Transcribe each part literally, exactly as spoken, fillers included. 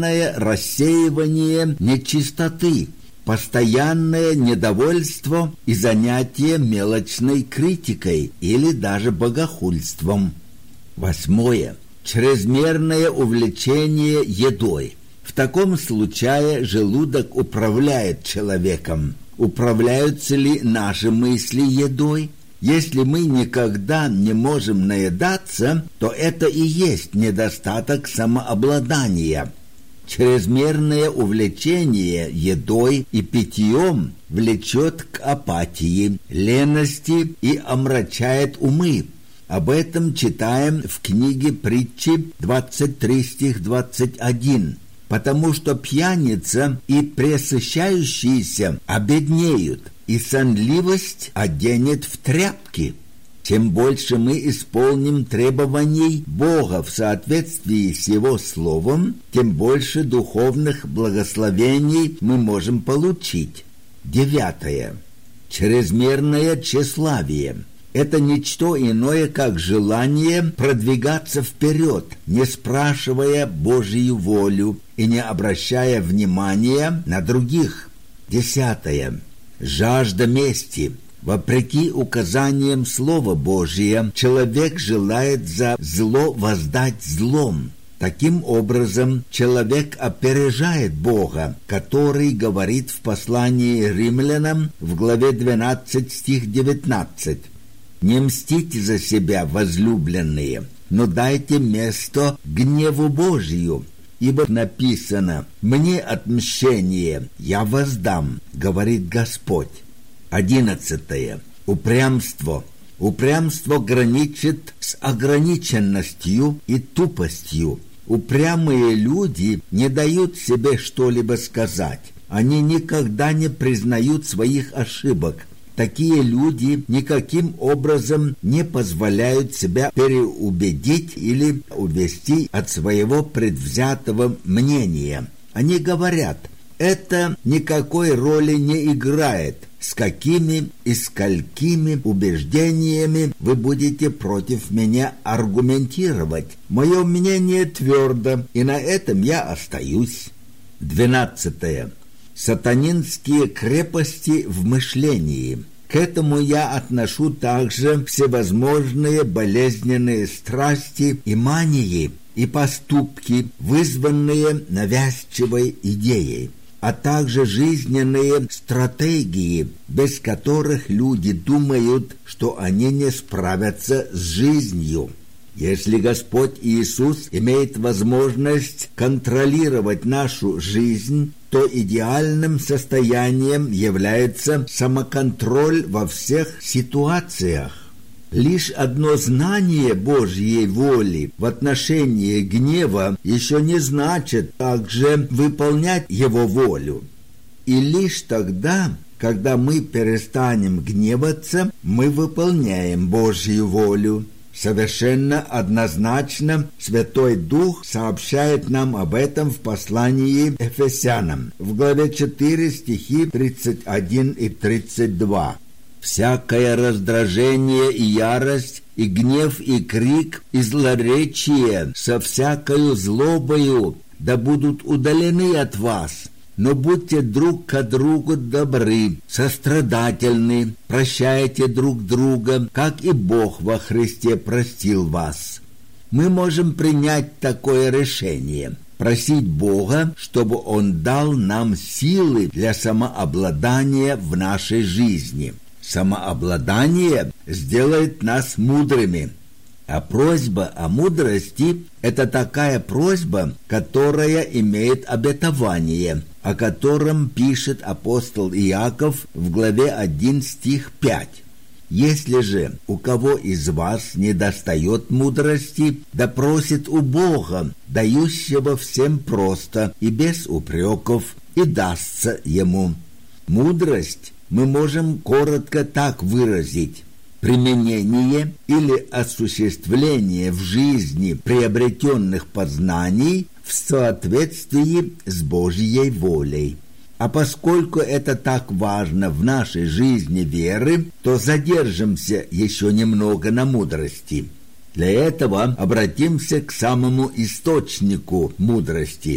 рассеивание нечистоты, постоянное недовольство и занятие мелочной критикой или даже богохульством. Восьмое. Чрезмерное увлечение едой. В таком случае желудок управляет человеком. Управляются ли наши мысли едой? Если мы никогда не можем наедаться, то это и есть недостаток самообладания. Чрезмерное увлечение едой и питьем влечет к апатии, лености и омрачает умы. Об этом читаем в книге Притчи, двадцать три стих двадцать один. Потому что пьяница и пресыщающиеся обеднеют, и сонливость оденет в тряпки. Чем больше мы исполним требований Бога в соответствии с Его Словом, тем больше духовных благословений мы можем получить. Девятое. Чрезмерное тщеславие. Это ничто иное, как желание продвигаться вперед, не спрашивая Божью волю и не обращая внимания на других. Десятое. Жажда мести. Вопреки указаниям Слова Божия, человек желает за зло воздать злом. Таким образом, человек опережает Бога, который говорит в послании Римлянам в главе двенадцать стих девятнадцать. «Не мстите за себя, возлюбленные, но дайте место гневу Божию, ибо написано: «Мне отмщение, я воздам», говорит Господь». Одиннадцатое. Упрямство. Упрямство граничит с ограниченностью и тупостью. Упрямые люди не дают себе что-либо сказать. Они никогда не признают своих ошибок. Такие люди никаким образом не позволяют себя переубедить или увести от своего предвзятого мнения. Они говорят: это никакой роли не играет, с какими и сколькими убеждениями вы будете против меня аргументировать. Мое мнение твердо, и на этом я остаюсь. Двенадцатое. Сатанинские крепости в мышлении. К этому я отношу также всевозможные болезненные страсти и мании, и поступки, вызванные навязчивой идеей, а также жизненные стратегии, без которых люди думают, что они не справятся с жизнью. Если Господь Иисус имеет возможность контролировать нашу жизнь, то идеальным состоянием является самоконтроль во всех ситуациях. Лишь одно знание Божьей воли в отношении гнева еще не значит также выполнять Его волю. И лишь тогда, когда мы перестанем гневаться, мы выполняем Божью волю. Совершенно однозначно Святой Дух сообщает нам об этом в послании Ефесянам, в главе четыре, стихи тридцать один и тридцать два. «Всякое раздражение и ярость, и гнев, и крик, и злоречие со всякою злобою да будут удалены от вас. Но будьте друг к другу добры, сострадательны, прощайте друг друга, как и Бог во Христе простил вас». Мы можем принять такое решение, просить Бога, чтобы Он дал нам силы для самообладания в нашей жизни. Самообладание сделает нас мудрыми. А просьба о мудрости – это такая просьба, которая имеет обетование, о котором пишет апостол Иаков в главе один, стих пять. «Если же у кого из вас недостает мудрости, да просит у Бога, дающего всем просто и без упреков, и дастся ему». Мудрость мы можем коротко так выразить: применение или осуществление в жизни приобретенных познаний в соответствии с Божьей волей. А поскольку это так важно в нашей жизни веры, то задержимся еще немного на мудрости. Для этого обратимся к самому источнику мудрости.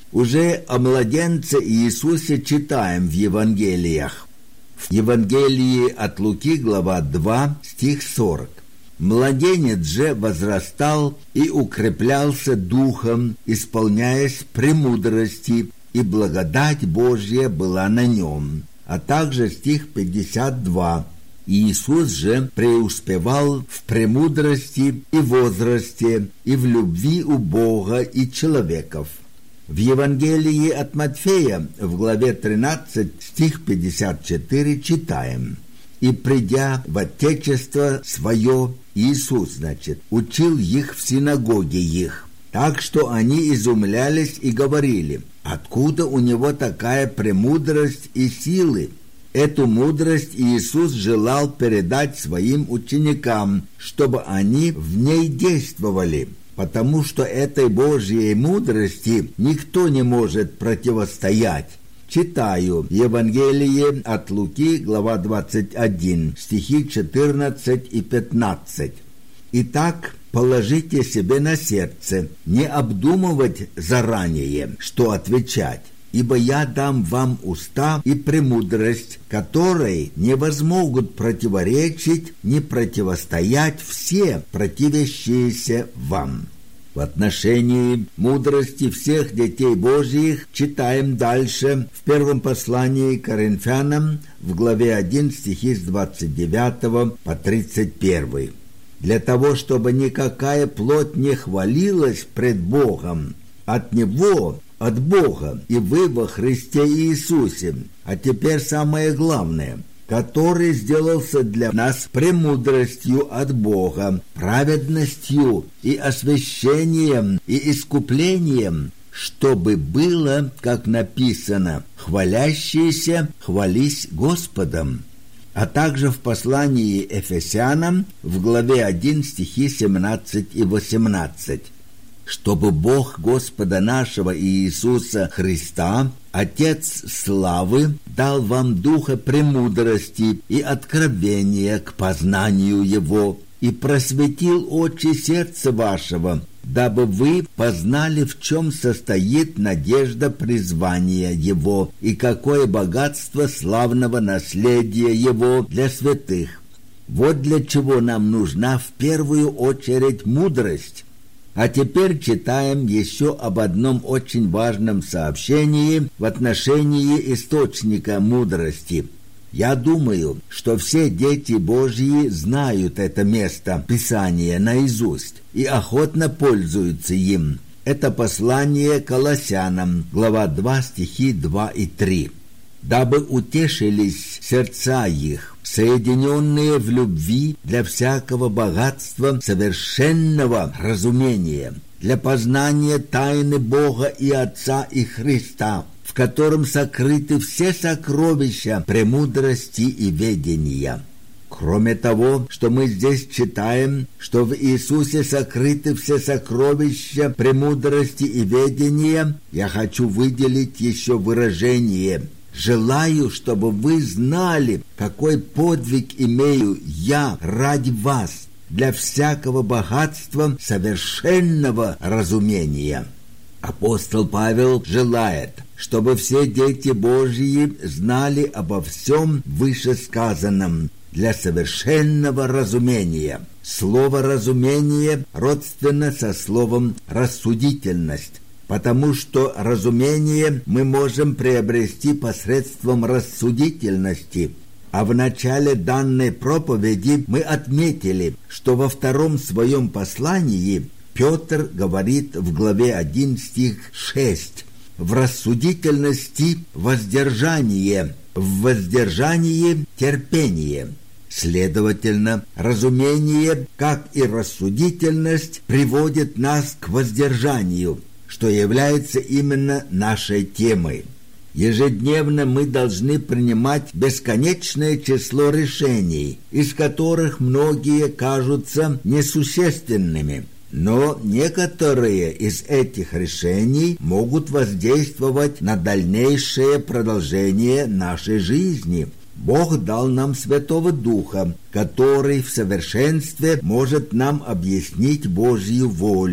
Уже о младенце Иисусе читаем в Евангелиях. В Евангелии от Луки, глава два, стих сорок. «Младенец же возрастал и укреплялся духом, исполняясь премудрости, и благодать Божья была на нем». А также стих пятьдесят два. «Иисус же преуспевал в премудрости и возрасте, и в любви у Бога и человеков». В Евангелии от Матфея в главе тринадцать, стих пятьдесят четыре читаем: «И придя в Отечество свое, Иисус, значит, учил их в синагоге их, так что они изумлялись и говорили: откуда у него такая премудрость и силы? Эту мудрость Иисус желал передать своим ученикам, чтобы они в ней действовали, потому что этой Божьей мудрости никто не может противостоять». Читаю Евангелие от Луки, глава двадцать один, стихи четырнадцать и пятнадцать. «Итак, положите себе на сердце не обдумывать заранее, что отвечать, ибо я дам вам уста и премудрость, которой не возмогут противоречить, не противостоять все противящиеся вам». В отношении мудрости всех детей Божьих читаем дальше в первом послании к Коринфянам в главе один, стихи с двадцать девятого по тридцать первый. «Для того, чтобы никакая плоть не хвалилась пред Богом, от Него, от Бога, и вы во Христе Иисусе». А теперь самое главное: «который сделался для нас премудростью от Бога, праведностью и освящением и искуплением, чтобы было, как написано: хвалящиеся хвались Господом». А также в послании Ефесянам в главе один, стихи семнадцать и восемнадцать. «Чтобы Бог Господа нашего Иисуса Христа, Отец славы, дал вам духа премудрости и откровения к познанию Его, и просветил очи сердца вашего, дабы вы познали, в чем состоит надежда призвания Его, и какое богатство славного наследия Его для святых». Вот для чего нам нужна в первую очередь мудрость. А теперь читаем еще об одном очень важном сообщении в отношении источника мудрости. Я думаю, что все дети Божьи знают это место Писания наизусть и охотно пользуются им. Это послание Колоссянам, глава два, стихи два и три. «Дабы утешились сердца их, соединенные в любви для всякого богатства совершенного разумения, для познания тайны Бога и Отца и Христа, в котором сокрыты все сокровища премудрости и ведения». Кроме того, что мы здесь читаем, что в Иисусе сокрыты все сокровища премудрости и ведения, я хочу выделить еще выражение: «Желаю, чтобы вы знали, какой подвиг имею я ради вас для всякого богатства совершенного разумения». Апостол Павел желает, чтобы все дети Божьи знали обо всем вышесказанном для совершенного разумения. Слово «разумение» родственно со словом «рассудительность», потому что разумение мы можем приобрести посредством рассудительности. А в начале данной проповеди мы отметили, что во втором своем послании Петр говорит в главе один, стих шесть: «В рассудительности воздержание, в воздержании терпение». Следовательно, разумение, как и рассудительность, приводит нас к воздержанию, что является именно нашей темой. Ежедневно мы должны принимать бесконечное число решений, из которых многие кажутся несущественными. Но некоторые из этих решений могут воздействовать на дальнейшее продолжение нашей жизни. Бог дал нам Святого Духа, который в совершенстве может нам объяснить Божью волю.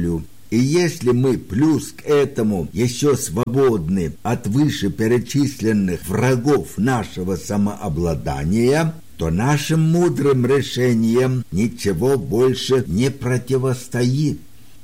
И если мы плюс к этому еще свободны от вышеперечисленных врагов нашего самообладания, то нашим мудрым решениям ничего больше не противостоит.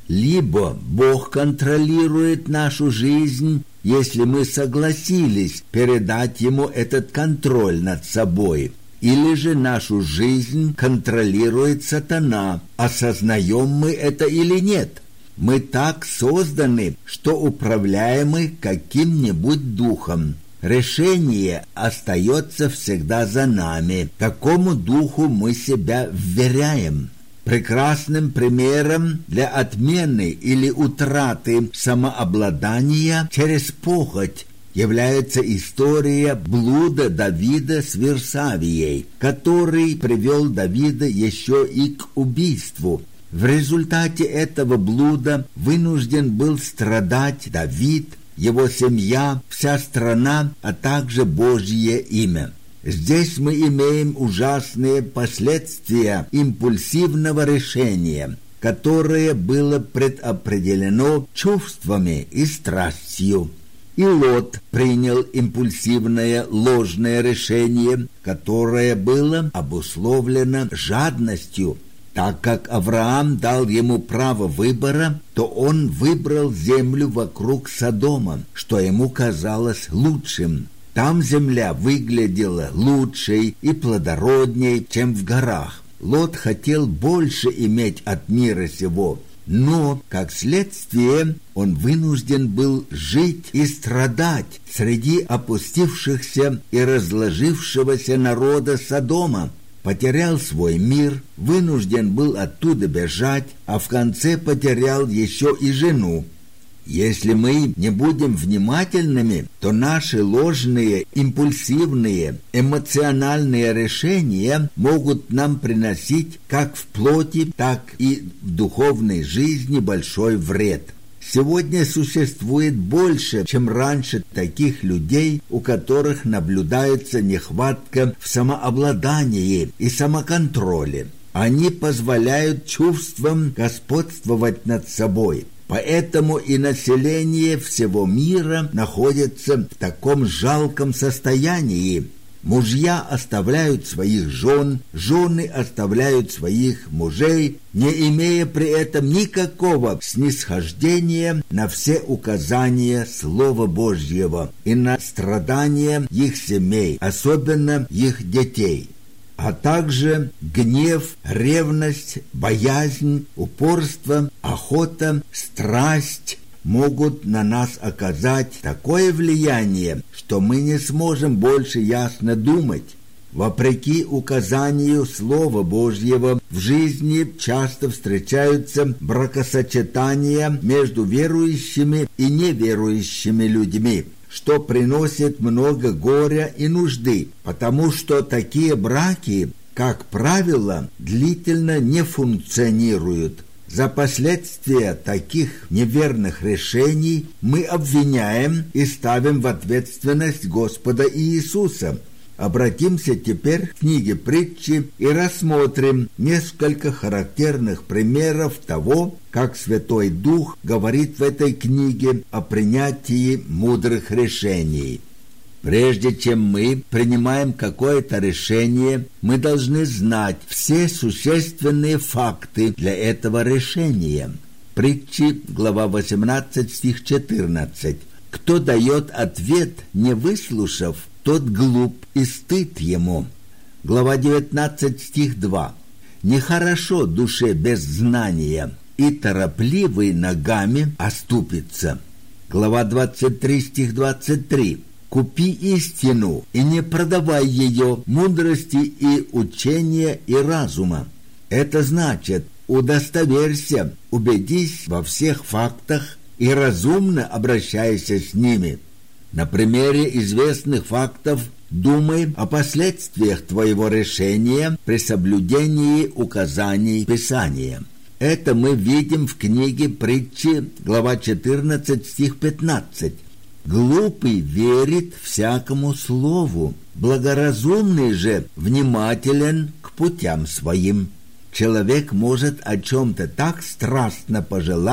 Либо Бог контролирует нашу жизнь, если мы согласились передать Ему этот контроль над собой, или же нашу жизнь контролирует сатана, осознаем мы это или нет. Мы так созданы, что управляемы каким-нибудь духом. Решение остается всегда за нами. Какому духу мы себя вверяем? Прекрасным примером для отмены или утраты самообладания через похоть является история блуда Давида с Версавией, который привел Давида еще и к убийству. В результате этого блуда вынужден был страдать Давид, его семья, вся страна, а также Божье имя. Здесь мы имеем ужасные последствия импульсивного решения, которое было предопределено чувствами и страстью. И Лот принял импульсивное ложное решение, которое было обусловлено жадностью. Так как Авраам дал ему право выбора, то он выбрал землю вокруг Содома, что ему казалось лучшим. Там земля выглядела лучшей и плодородней, чем в горах. Лот хотел больше иметь от мира сего, но, как следствие, он вынужден был жить и страдать среди опустившихся и разложившегося народа Содома. Потерял свой мир, вынужден был оттуда бежать, а в конце потерял еще и жену. Если мы не будем внимательными, то наши ложные, импульсивные, эмоциональные решения могут нам приносить как в плоти, так и в духовной жизни большой вред. Сегодня существует больше, чем раньше, таких людей, у которых наблюдается нехватка в самообладании и самоконтроле. Они позволяют чувствам господствовать над собой. Поэтому и население всего мира находится в таком жалком состоянии. Мужья оставляют своих жен, жены оставляют своих мужей, не имея при этом никакого снисхождения на все указания Слова Божьего и на страдания их семей, особенно их детей. А также гнев, ревность, боязнь, упорство, охота, страсть могут на нас оказать такое влияние, что мы не сможем больше ясно думать. Вопреки указанию Слова Божьего, в жизни часто встречаются бракосочетания между верующими и неверующими людьми, что приносит много горя и нужды, потому что такие браки, как правило, длительно не функционируют. За последствия таких неверных решений мы обвиняем и ставим в ответственность Господа Иисуса. Обратимся теперь к книге Притчи и рассмотрим несколько характерных примеров того, как Святой Дух говорит в этой книге о принятии мудрых решений. Прежде чем мы принимаем какое-то решение, мы должны знать все существенные факты для этого решения. Притчи, глава восемнадцать, стих четырнадцать. «Кто дает ответ, не выслушав, тот глуп и стыд ему». Глава девятнадцать, стих два. «Нехорошо душе без знания, и торопливый ногами оступится». Глава двадцать три, стих двадцать три. «Купи истину и не продавай ее, мудрости и учения и разума». Это значит, удостоверься, убедись во всех фактах и разумно обращайся с ними. На примере известных фактов думай о последствиях твоего решения при соблюдении указаний Писания. Это мы видим в книге Притчи, глава четырнадцать, стих пятнадцать. «Глупый верит всякому слову, благоразумный же внимателен к путям своим». Человек может о чем-то так страстно пожелать,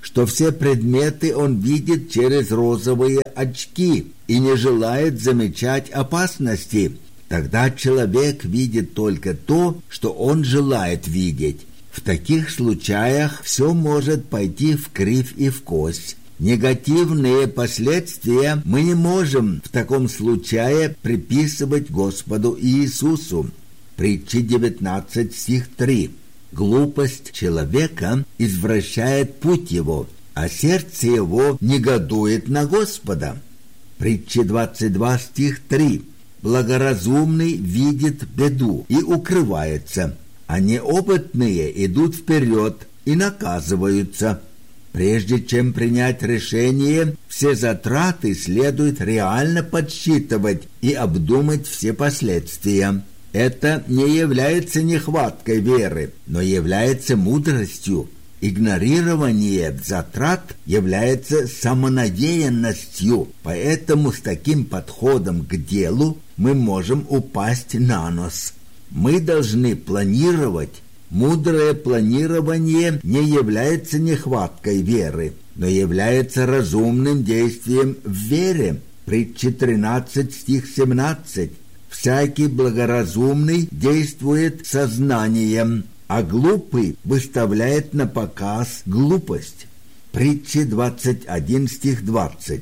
что все предметы он видит через розовые очки и не желает замечать опасности. Тогда человек видит только то, что он желает видеть. В таких случаях все может пойти вкривь и вкось. Негативные последствия мы не можем в таком случае приписывать Господу Иисусу. Притча девятнадцать, стих три. Глупость человека извращает путь его, а сердце его негодует на Господа. Притча двадцать два, стих три. Благоразумный видит беду и укрывается, а неопытные идут вперед и наказываются. Прежде чем принять решение, все затраты следует реально подсчитывать и обдумать все последствия. Это не является нехваткой веры, но является мудростью. Игнорирование затрат является самонадеянностью, поэтому с таким подходом к делу мы можем упасть на нос. Мы должны планировать. Мудрое планирование не является нехваткой веры, но является разумным действием в вере. Притча тринадцать, стих семнадцать. Всякий благоразумный действует сознанием, а глупый выставляет на показ глупость. Притча двадцать один, стих двадцать.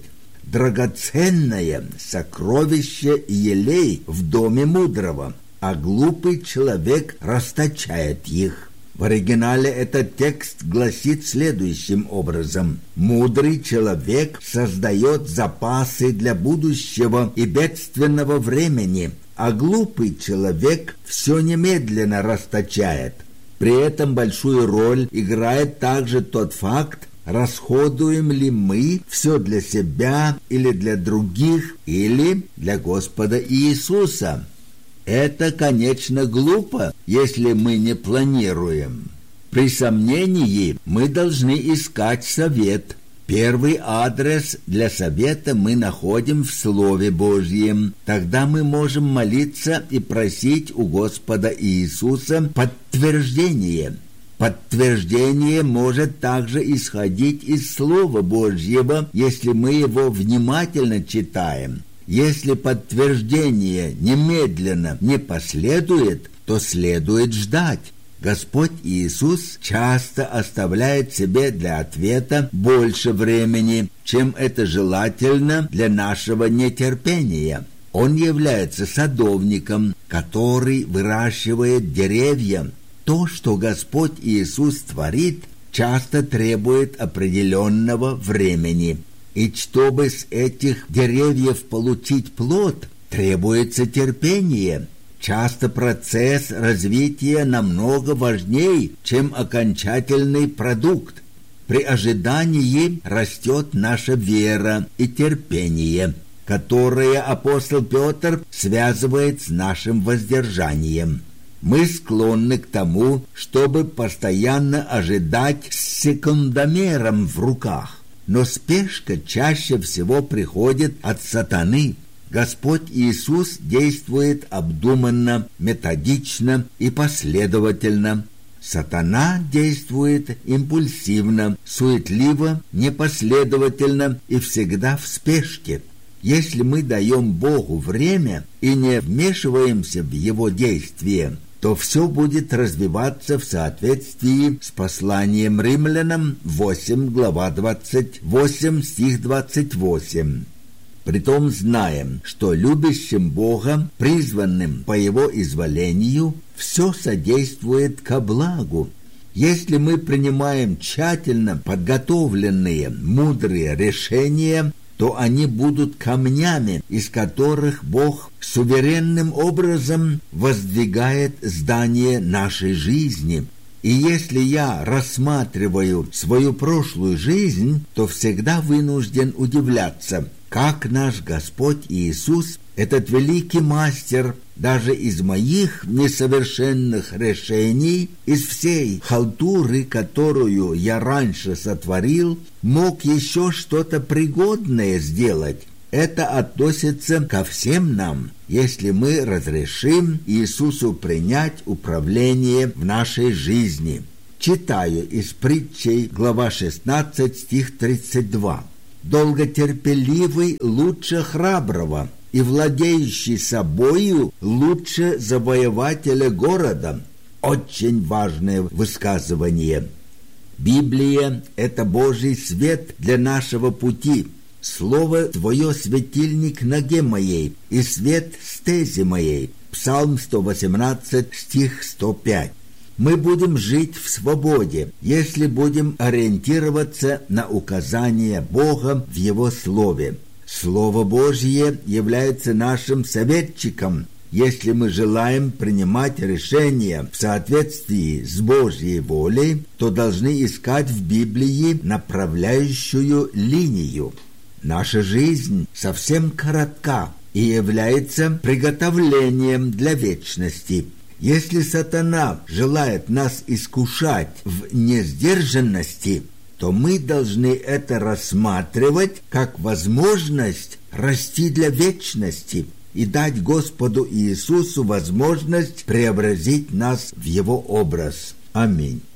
Драгоценное сокровище елей в доме мудрого, а глупый человек расточает их. В оригинале этот текст гласит следующим образом. Мудрый человек создает запасы для будущего и бедственного времени, а глупый человек все немедленно расточает. При этом большую роль играет также тот факт, расходуем ли мы все для себя или для других, или для Господа Иисуса. Это, конечно, глупо, если мы не планируем. При сомнении мы должны искать совет. Первый адрес для совета мы находим в Слове Божьем. Тогда мы можем молиться и просить у Господа Иисуса подтверждение. Подтверждение может также исходить из Слова Божьего, если мы его внимательно читаем. Если подтверждение немедленно не последует, то следует ждать. Господь Иисус часто оставляет себе для ответа больше времени, чем это желательно для нашего нетерпения. Он является садовником, который выращивает деревья. То, что Господь Иисус творит, часто требует определенного времени. И чтобы с этих деревьев получить плод, требуется терпение. Часто процесс развития намного важнее, чем окончательный продукт. При ожидании растет наша вера и терпение, которое апостол Петр связывает с нашим воздержанием. Мы склонны к тому, чтобы постоянно ожидать с секундомером в руках. Но спешка чаще всего приходит от сатаны. Господь Иисус действует обдуманно, методично и последовательно. Сатана действует импульсивно, суетливо, непоследовательно и всегда в спешке. Если мы даем Богу время и не вмешиваемся в Его действия, то все будет развиваться в соответствии с посланием Римлянам восемь, глава двадцать восемь, стих двадцать восемь. Притом знаем, что любящим Бога, призванным по Его изволению, все содействует ко благу. Если мы принимаем тщательно подготовленные, мудрые решения, то они будут камнями, из которых Бог суверенным образом воздвигает здание нашей жизни. И если я рассматриваю свою прошлую жизнь, то всегда вынужден удивляться, как наш Господь Иисус, этот великий мастер, даже из моих несовершенных решений, из всей халтуры, которую я раньше сотворил, мог еще что-то пригодное сделать. Это относится ко всем нам, если мы разрешим Иисусу принять управление в нашей жизни. Читаю из притчей, глава шестнадцать, стих тридцать два. «Долготерпеливый лучше храброго, и владеющий собою лучше завоевателя города». Очень важное высказывание. Библия – это Божий свет для нашего пути. Слово Твое – светильник ноге моей, и свет стези моей. Псалм сто восемнадцать, стих сто пять. Мы будем жить в свободе, если будем ориентироваться на указания Бога в Его Слове. Слово Божье является нашим советчиком, если мы желаем принимать решения в соответствии с Божьей волей, то должны искать в Библии направляющую линию. Наша жизнь совсем коротка и является приготовлением для вечности. Если сатана желает нас искушать в несдержанности, то мы должны это рассматривать как возможность расти для вечности и дать Господу Иисусу возможность преобразить нас в Его образ. Аминь.